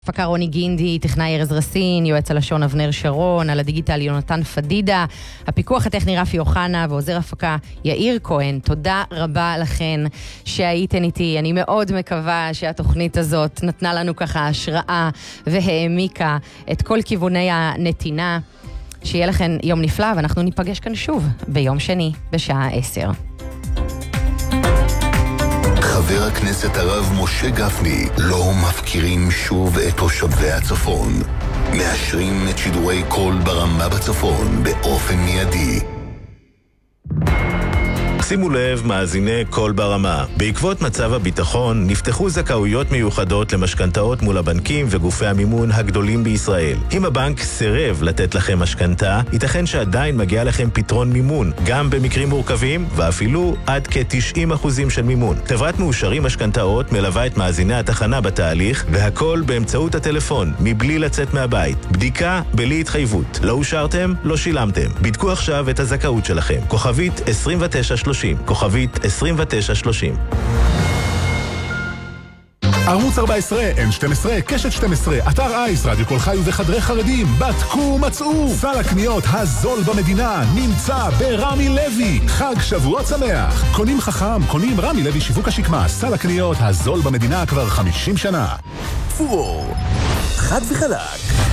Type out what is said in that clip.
הפקה רוני גינדי, טכנאי ארז רסין, יועץ הלשון אבנר שרון, על הדיגיטל יונתן פדידה, הפיקוח הטכני רפי אוחנה ועוזר הפקה יאיר כהן. תודה רבה לכן שהייתן איתי. אני מאוד מקווה שהתוכנית הזאת נתנה לנו ככה השראה והעמיקה את כל כיווני הנתינה. שיהיה לכן יום נפלא, ואנחנו ניפגש כאן שוב ביום שני בשעה 10. חבר הכנסת הרב משה גפני, לא מפקירים שוב את תושבי הצפון. מאשרים את שידורי קול ברמה בצפון באופן מיידי. שימו לב, מאזיני קול ברמה. בעקבות מצב הביטחון נפתחו זכאויות מיוחדות למשכנתאות מול הבנקים וגופי המימון הגדולים בישראל. אם הבנק סירב לתת לכם משכנתה, ייתכן שעדיין מגיע לכם פתרון מימון, גם במקרים מורכבים ואפילו עד כ-90% של מימון. חברת מאושרים משכנתאות מלווה את מאזיני התחנה בתהליך, והכל באמצעות הטלפון, מבלי לצאת מהבית. בדיקה בלי התחייבות. לא אושרתם? לא שילמתם. בדקו עכשיו את הזכאות שלכם. כוכבית 2930. כוכבית 2930. ערוץ 14, N12, קשת 12, אתר אייס, רדיו כל חי וחדרי חרדים, בדקו מצאו. סל הקניות הזול במדינה נמצא ברמי לוי. חג שבועות שמח. קונים חכם, קונים רמי לוי שיווק השקמה. סל הקניות הזול במדינה כבר 50 שנה. פור, חד וחלק.